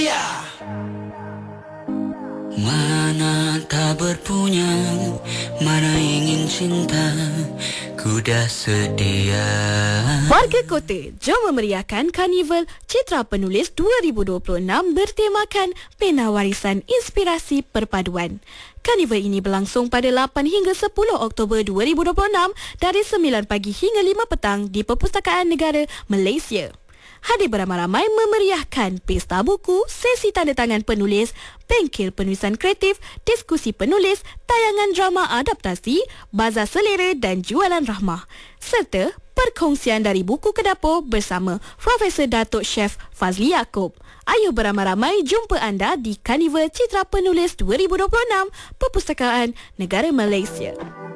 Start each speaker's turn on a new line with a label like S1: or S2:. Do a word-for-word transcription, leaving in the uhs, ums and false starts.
S1: Fazlia. Mana tak berpunya, mana ingin cinta, ku dah sedia.
S2: Warga kota, jom memeriahkan Karnival Citra Penulis dua ribu dua puluh enam bertemakan Pena Warisan Inspirasi Perpaduan. Karnival ini berlangsung pada lapan hingga sepuluh Oktober dua ribu dua puluh enam dari sembilan pagi hingga lima petang di Perpustakaan Negara Malaysia. Hadir beramai-ramai memeriahkan pesta buku, sesi tanda tangan penulis, bengkel penulisan kreatif, diskusi penulis, tayangan drama adaptasi, bazar selera dan jualan rahmah. Serta perkongsian dari buku ke dapur bersama Profesor Datuk Chef Fazli Yaakob. Ayo beramai-ramai jumpa anda di Karnival Citra Penulis dua ribu dua puluh enam Perpustakaan Negara Malaysia.